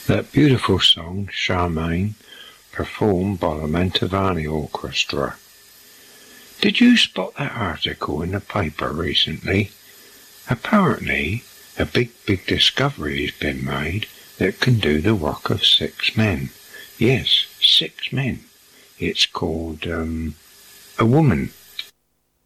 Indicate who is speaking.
Speaker 1: That beautiful song, Charmaine, performed by the Mantovani Orchestra. Did you spot that article in the paper recently? Apparently, a big discovery has been made that can do the work of 6 men. Yes, 6 men. It's called, a woman.